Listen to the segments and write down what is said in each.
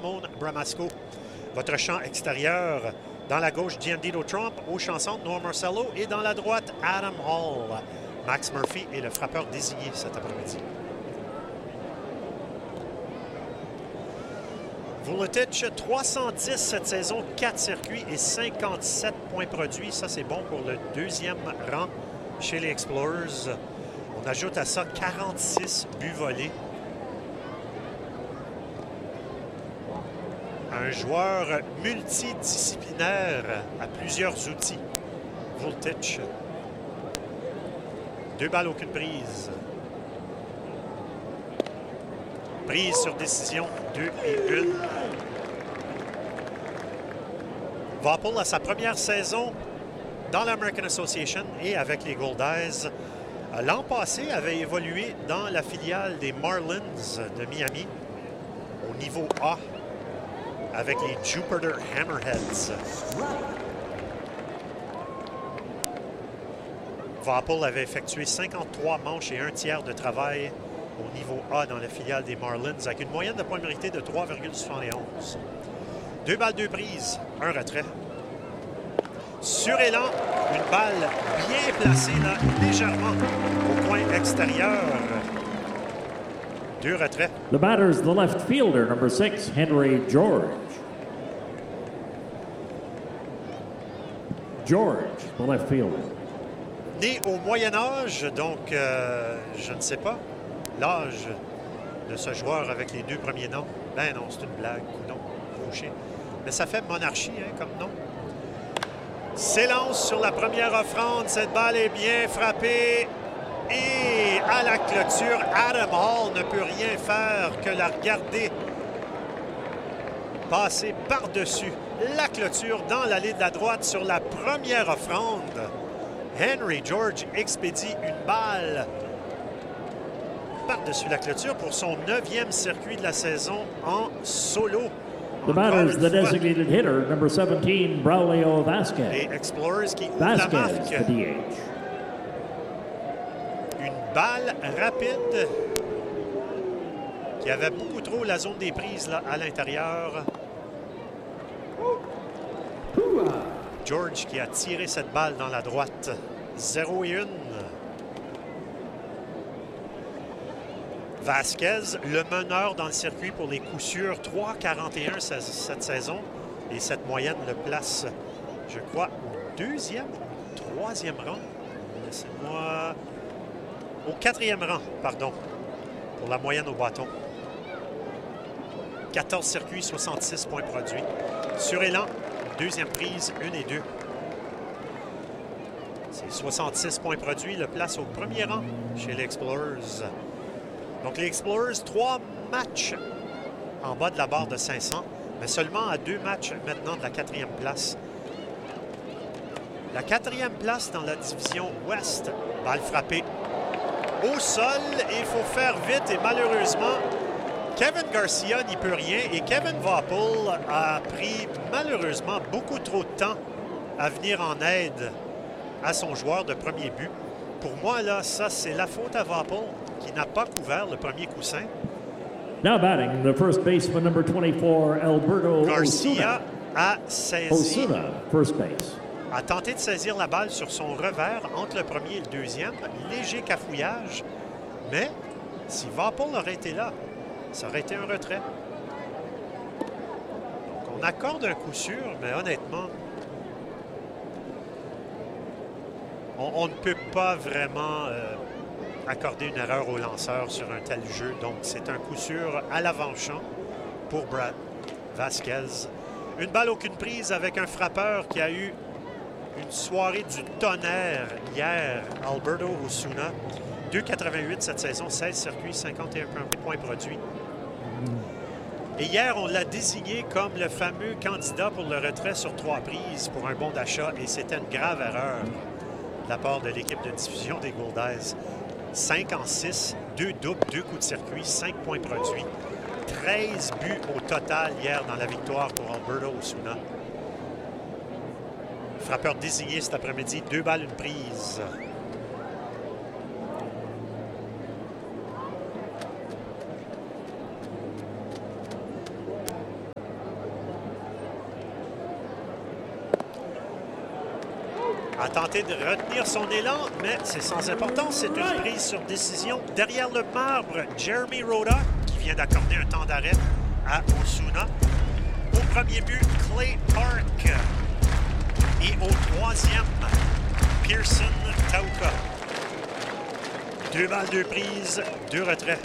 Ramon Bramasco. Votre champ extérieur, dans la gauche, Giandido Trump. Au champ centre, Noah Marcello. Et dans la droite, Adam Hall. Max Murphy est le frappeur désigné cet après-midi. Vuletic, 310 cette saison, 4 circuits et 57 points produits. Ça, c'est bon pour le deuxième rang chez les Explorers. On ajoute à ça 46 buts volés. Un joueur multidisciplinaire à plusieurs outils. Vuletic. 2 balles, aucune prise. Prise sur décision, 2 et 1. Vapul a sa première saison dans l'American Association et avec les Goldeyes. L'an passé, avait évolué dans la filiale des Marlins de Miami au niveau A avec les Jupiter Hammerheads. Vapul avait effectué 53 manches et 1 tiers de travail au niveau A dans la filiale des Marlins avec une moyenne de points mérités de 3,71. 2 balles, 2 prises, 1 retrait. Sur élan, une balle bien placée là, légèrement au coin extérieur. 2 retraits. The batter is the left fielder, number 6, Henry George. George, the left fielder. Né au Moyen Âge, donc je ne sais pas l'âge de ce joueur avec les 2 premiers noms. Ben non, c'est une blague, non, Fouché. Mais ça fait monarchie, hein, comme nom. S'élance sur la première offrande. Cette balle est bien frappée. Et à la clôture, Adam Hall ne peut rien faire que la regarder passer par-dessus la clôture dans l'allée de la droite sur la première offrande. Henry George expédie une balle par-dessus la clôture pour son 9e circuit de la saison en solo. The batter is the designated hitter, number 17, Braulio Vasquez. Les Explorers qui ouvrent la marque. the DH. Une balle rapide qui avait beaucoup trop la zone des prises là, à l'intérieur. George qui a tiré cette balle dans la droite. 0 et 1. Vasquez, le meneur dans le circuit pour les coups sûrs, 3,41 cette saison. Et cette moyenne le place, je crois, au 2e ou 3e rang. Laissez-moi... Au 4e rang, pardon, pour la moyenne au bâton. 14 circuits, 66 points produits. Sur élan, 2e prise, 1 et 2. C'est 66 points produits, le place au 1er rang chez les Explorers. Donc, les Explorers, 3 matchs en bas de la barre de 500, mais seulement à 2 matchs maintenant de la 4e place. La 4e place dans la division Ouest, balle frappée au sol. Et il faut faire vite et malheureusement, Kevin Garcia n'y peut rien. Et Kevin Vapul a pris malheureusement beaucoup trop de temps à venir en aide à son joueur de premier but. Pour moi, là, ça, c'est la faute à Vapul qui n'a pas couvert le premier coussin. Now batting, the first baseman, number 24, Alberto Garcia a saisi. Osuna, first base. A tenté de saisir la balle sur son revers entre le premier et le deuxième. Léger cafouillage. Mais si Vapul aurait été là, ça aurait été un retrait. Donc, on accorde un coup sûr, mais honnêtement, on ne peut pas vraiment accorder une erreur au lanceur sur un tel jeu. Donc, c'est un coup sûr à l'avant-champ pour Brad Vasquez. Une balle, aucune prise avec un frappeur qui a eu une soirée du tonnerre hier, Alberto Osuna. 2,88 cette saison, 16 circuits, 51 points produits. Et hier, on l'a désigné comme le fameux candidat pour le retrait sur 3 prises pour un bon d'achat. Et c'était une grave erreur de la part de l'équipe de diffusion des Goldeyes. 5 en 6, 2 doubles, 2 coups de circuit, 5 points produits. 13 buts au total hier dans la victoire pour Alberto Osuna. Frappeur désigné cet après-midi, 2 balles, 1 prise. a tenté de retenir son élan, mais c'est sans importance. C'est une prise sur décision. Derrière le marbre, Jeremy Rhoda, qui vient d'accorder un temps d'arrêt à Osuna. Au premier but, Clay Park. Et au troisième, Pearson Tauka. 2 balles, 2 prises, 2 retraits.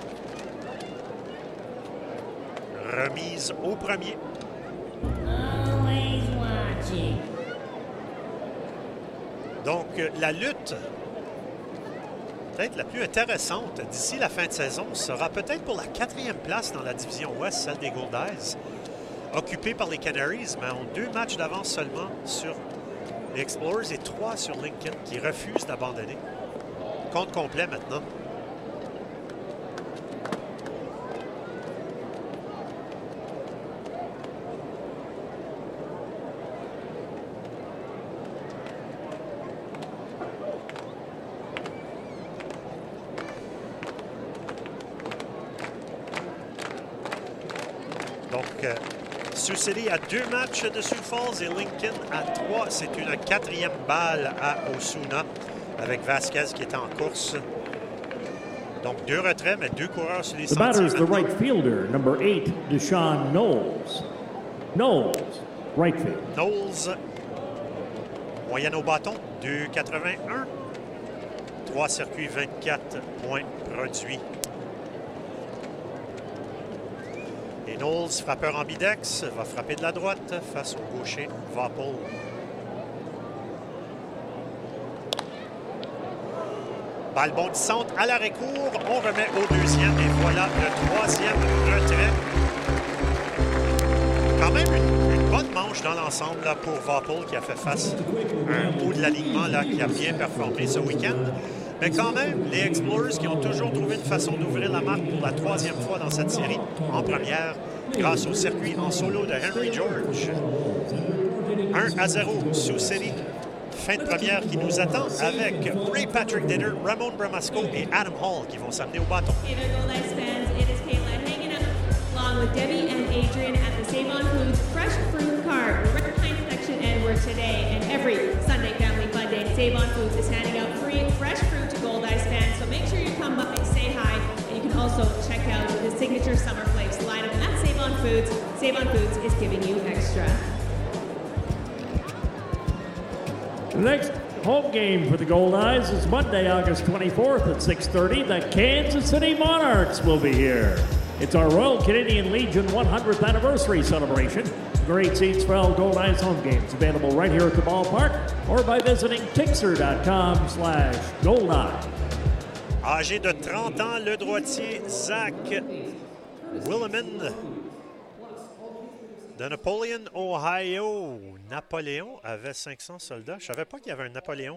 Remise au premier. Always watching. Donc, la lutte, peut-être la plus intéressante d'ici la fin de saison, sera peut-être pour la 4e place dans la division Ouest, celle des Gold Eyes, occupée par les Canaries, mais ont 2 matchs d'avance seulement sur les Explorers et 3 sur Lincoln, qui refusent d'abandonner. Compte complet maintenant. Donc, Sioux City a 2 matchs de Sioux Falls et Lincoln a 3. C'est une 4e balle à Osuna avec Vasquez qui est en course. Donc, 2 retraits, mais 2 coureurs sur les The sentiers. batter is the right fielder, number 8, Deshaun Knowles. Knowles, right field. Knowles, moyenne au bâton, 2,81. 3 circuits, 24 points produits. Et Knowles, frappeur ambidex, va frapper de la droite face au gaucher Vapol. Balle bondissante à l'arrêt-court. On remet au deuxième et voilà le 3e retrait. Quand même une bonne manche dans l'ensemble là, pour Vapol qui a fait face à un haut de l'alignement là, qui a bien performé ce week-end. Mais quand même, les Explorers qui ont toujours trouvé une façon d'ouvrir la marque pour la 3e fois dans cette série, en première, grâce au circuit en solo de Henry George. 1-0, Sioux City. Fin de première qui nous attend avec Ray Patrick Dinner, Ramon Bramasco et Adam Hall qui vont s'amener au bâton. Hey there, Gold Eyes fans. It is Caitlin hanging out along with Debbie and Adrian at the Save On Foods Fresh Fruit Cart. We're at the Pine section and we're today and every Sunday Family Fun Day. Save On Foods is handing out free fresh fruit to Gold Eyes fans. So make sure you come by and say hi. And you can also check out the signature Summer Flakes lineup at Save On Foods. Save On Foods is giving you extra. The next home game for the Gold Eyes is Monday, August 24th at 6:30. The Kansas City Monarchs will be here. It's our Royal Canadian Legion 100th anniversary celebration. Great seats for all Gold Eyes home games available right here at the ballpark or by visiting Tixer.com/GoldEye. Âgé de 30 ans, le droitier Zach Willeman de Napoleon, Ohio. Napoléon avait 500 soldats. Je ne savais pas qu'il y avait un Napoléon.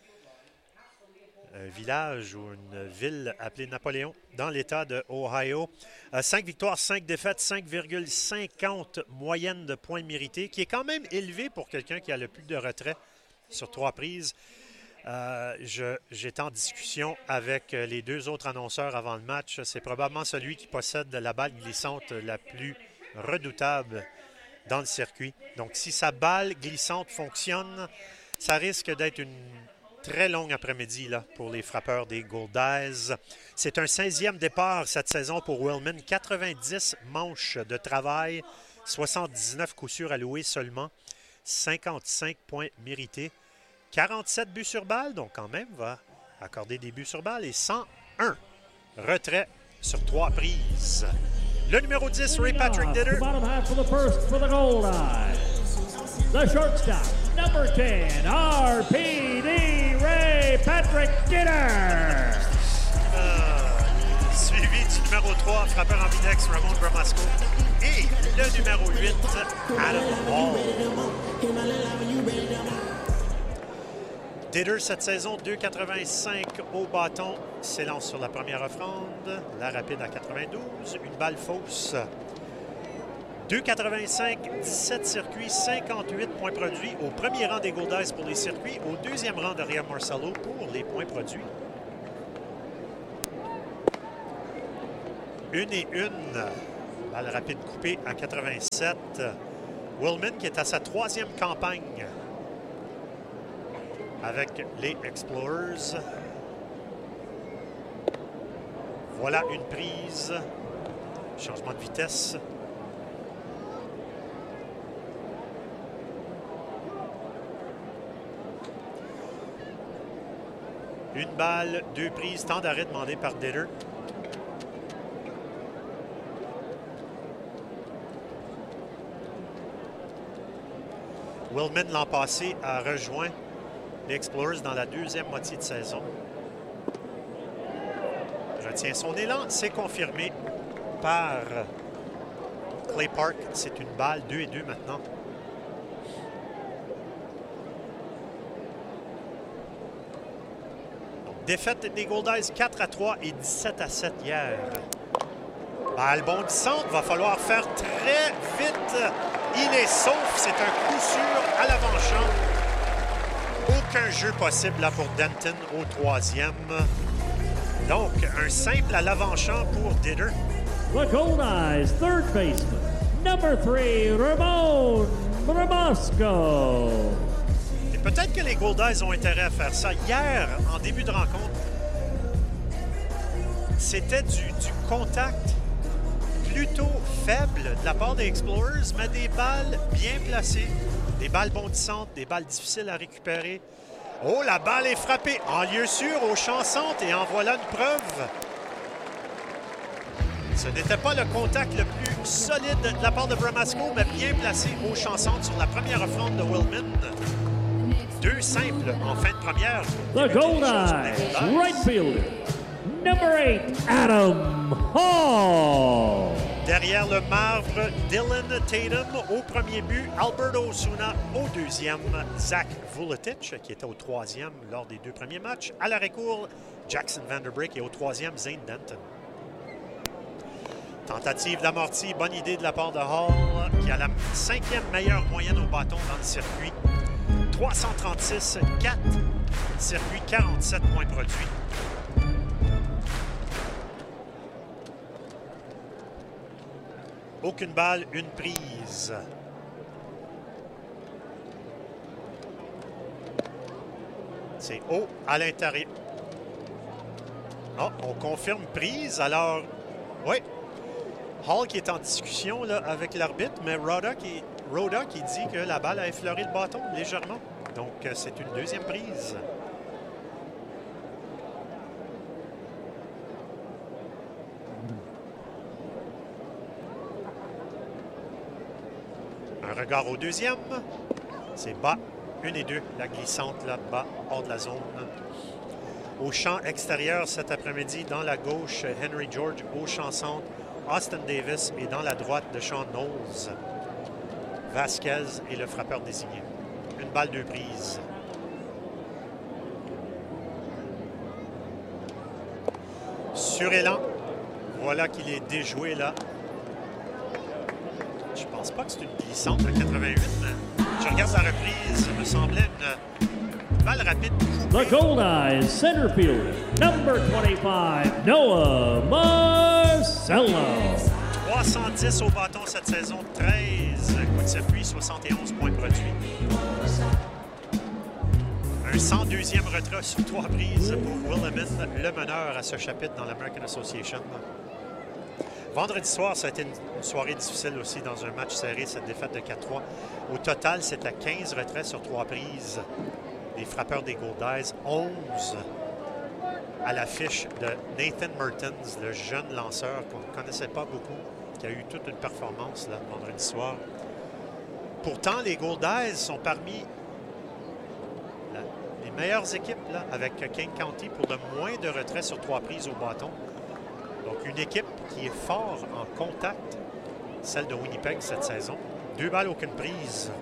Un village ou une ville appelée Napoléon dans l'État de Ohio. 5 victoires, 5 défaites, 5,50 moyenne de points mérités, qui est quand même élevé pour quelqu'un qui a le plus de retraits sur 3 prises. J'étais en discussion avec les 2 autres annonceurs avant le match. C'est probablement celui qui possède la balle glissante la plus redoutable dans le circuit. Donc, si sa balle glissante fonctionne, ça risque d'être une très longue après-midi là, pour les frappeurs des Gold Eyes. C'est un 16e départ cette saison pour Willeman. 90 manches de travail, 79 coups sûrs alloués seulement, 55 points mérités, 47 buts sur balle, donc quand même va accorder des buts sur balle, et 101 retraits sur 3 prises. Le numéro 10, Ray Patrick Dinner. Bottom half for the first for the Gold Eyes. The shortstop, number 10, RPD Ray Patrick Dinner. Suivi du numéro 3, frappeur ambidex, Ramon Bramasco. Et le numéro 8, Adam Hall. Dinner, cette saison, 2,85 au bâton, s'élance sur la première offrande. La rapide à 92, une balle fausse. 2,85, 17 circuits, 58 points produits. Au premier rang des Gold Eyes pour les circuits. Au deuxième rang de Ria Marcelo pour les points produits. 1-1. Balle rapide coupée à 87. Willeman qui est à sa 3e campagne avec les Explorers. Voilà une prise. Changement de vitesse. Une balle, 2 prises. Temps d'arrêt demandé par Ditter. Willman, l'an passé, a rejoint les Explorers dans la deuxième moitié de saison. Retient son élan. C'est confirmé par Clay Park. C'est une balle, 2-2 maintenant. Donc, défaite des Goldeyes 4-3 et 17-7 hier. Balle bondissante, va falloir faire très vite. Il est sauf, c'est un coup sûr à l'avant-champ. Aucun jeu possible là pour Denton au troisième. Donc, un simple à l'avant-champ pour Ditter. The Goldeyes, third baseman, number 3, Ramon Bramasco. Et peut-être que les Goldeyes ont intérêt à faire ça. Hier, en début de rencontre, c'était du contact plutôt faible de la part des Explorers, mais des balles bien placées, des balles bondissantes, des balles difficiles à récupérer. Oh, la balle est frappée en lieu sûr au champ centre et en voilà une preuve. Ce n'était pas le contact le plus solide de la part de Bramasco, mais bien placé au champ centre sur la première offrande de Willman. 2 simples en fin de première. The Goldeyes, right fielder, number 8, Adam Hall. Derrière le marbre, Dylan Tatum au premier but, Alberto Osuna au deuxième, Zach Vuletic qui était au troisième lors des 2 premiers matchs. À l'arrêt-court, Jackson Vanderbeek et au troisième, Zane Denton. Tentative d'amorti, bonne idée de la part de Hall qui a la 5e meilleure moyenne au bâton dans le circuit. 336, 4 circuits, 47 points produits. Aucune balle, une prise. C'est haut à l'intérieur. Oh, on confirme prise. Alors, oui. Hall qui est en discussion là, avec l'arbitre, mais Roda qui dit que la balle a effleuré le bâton légèrement. Donc, c'est une deuxième prise. Un regard au deuxième. C'est bas. 1 et 2. La glissante là-bas, hors de la zone. Au champ extérieur cet après-midi, dans la gauche, Henry George. Au champ centre, Austin Davis. Et dans la droite, Deshaun Knowles. Vasquez est le frappeur désigné. Une balle, 2 prises. Sur élan. Voilà qu'il est déjoué là. Je pense pas que c'est une glissante à 88, mais je regarde la reprise. Il me semblait une balle rapide. The Goldeyes, center fielder, number 25, Noah Marcelo. 310 au bâton cette saison, 13 coups de circuit, 71 points produits. Un 102e retrait sur 3 prises pour Willman, le meneur à ce chapitre dans l'American Association. Vendredi soir, ça a été une soirée difficile aussi dans un match serré, cette défaite de 4-3. Au total, c'était 15 retraits sur 3 prises. Les frappeurs des Goldeyes, 11 à l'affiche de Nathan Mertens, le jeune lanceur qu'on ne connaissait pas beaucoup, qui a eu toute une performance là, vendredi soir. Pourtant, les Goldeyes sont parmi les meilleures équipes là, avec King County pour le moins de retraits sur 3 prises au bâton. Donc, une équipe qui est fort en contact, celle de Winnipeg cette saison. 2 balles, aucune prise.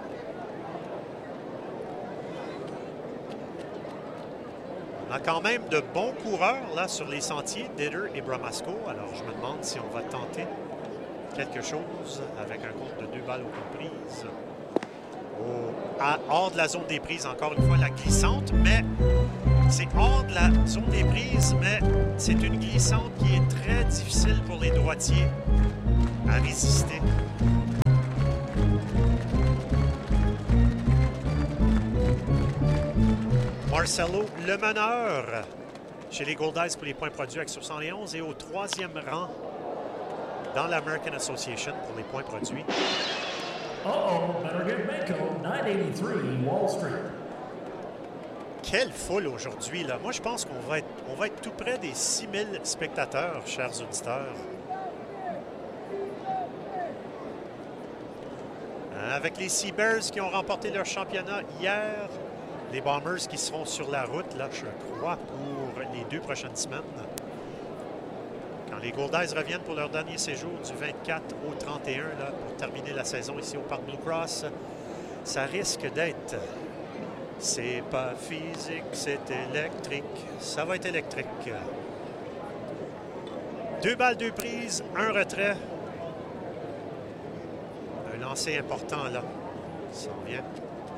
On a quand même de bons coureurs là sur les sentiers, Ditter et Bramasco. Alors, je me demande si on va tenter quelque chose avec un compte de 2 balles, aucune prise. Hors de la zone des prises, encore une fois, la glissante, mais c'est hors de la zone des prises, mais c'est une glissante qui est très difficile pour les droitiers à résister. Marcelo, le meneur chez les Goldies pour les points produits avec 71 et au 3e rang dans l'American Association pour les points produits. Better get Mako, 983 Wall Street. Quelle foule aujourd'hui, là. Moi, je pense qu'on va être tout près des 6000 spectateurs, chers auditeurs. Avec les Seabears qui ont remporté leur championnat hier, les Bombers qui seront sur la route, là, je crois, pour les 2 prochaines semaines. Quand les Goldies reviennent pour leur dernier séjour du 24 au 31, là, pour terminer la saison ici au Parc Blue Cross, ça risque d'être... C'est pas physique, c'est électrique. Ça va être électrique. 2 balles, 2 prises, 1 retrait. Un lancer important, là. Ça en vient.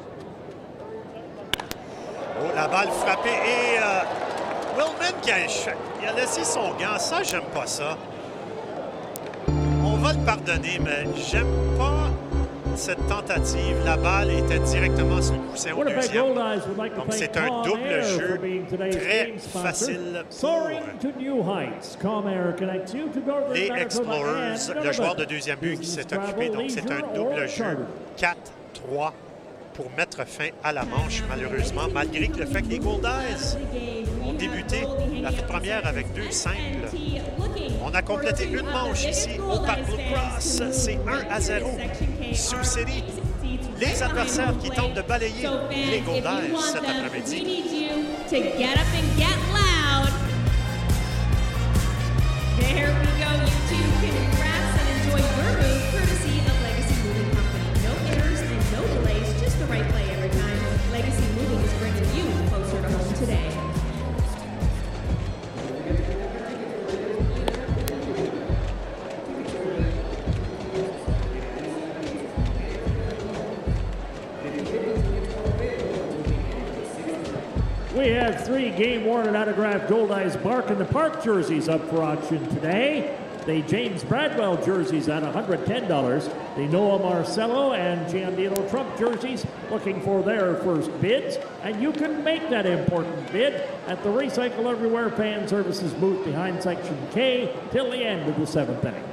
Oh, la balle frappée et Willman qui a laissé son gant. Ça, j'aime pas ça. On va le pardonner, mais j'aime pas cette tentative. La balle était directement sur le coussin au deuxième. Donc, c'est un double jeu très facile pour les Explorers. Le joueur de deuxième but qui s'est occupé. Donc, c'est un double jeu 4-3 pour mettre fin à la manche, malheureusement, malgré le fait que les Goldies ont débuté la toute première avec 2 simples. On a complété une manche ici au Parc Blue Cross. C'est 1-0. Sioux City, les adversaires qui tentent de balayer les Goldies cet après-midi. There we go, you two. Congrats and enjoy your move, courtesy of Legacy Moving Company. No errors and no delays, just the right play every time. Legacy Moving is bringing you closer to home today. We have 3 game-worn and autographed Goldies Bark in the Park jerseys up for auction today. The James Bradwell jerseys at $110. The Noah Marcelo and Gianvito Trump jerseys looking for their first bids. And you can make that important bid at the Recycle Everywhere Fan Services booth behind Section K till the end of the 7th inning.